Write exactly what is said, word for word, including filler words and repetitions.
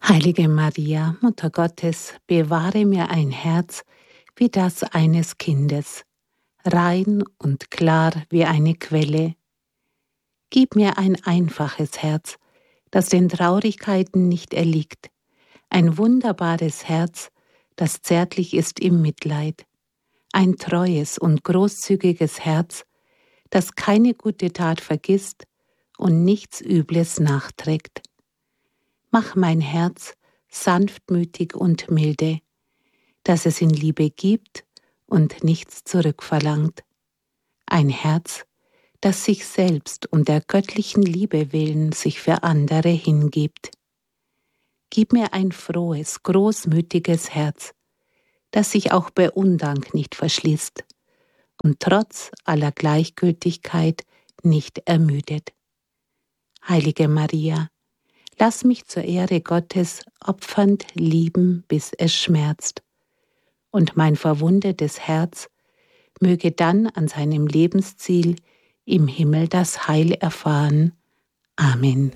Heilige Maria, Mutter Gottes, bewahre mir ein Herz wie das eines Kindes, rein und klar wie eine Quelle. Gib mir ein einfaches Herz, das den Traurigkeiten nicht erliegt, ein wunderbares Herz, das zärtlich ist im Mitleid, ein treues und großzügiges Herz, das keine gute Tat vergisst und nichts Übles nachträgt. Mach mein Herz sanftmütig und milde, dass es in Liebe gibt und nichts zurückverlangt. Ein Herz, das sich selbst um der göttlichen Liebe willen sich für andere hingibt. Gib mir ein frohes, großmütiges Herz, das sich auch bei Undank nicht verschließt und trotz aller Gleichgültigkeit nicht ermüdet. Heilige Maria, lass mich zur Ehre Gottes opfernd lieben, bis es schmerzt, und mein verwundetes Herz möge dann an seinem Lebensziel im Himmel das Heil erfahren. Amen.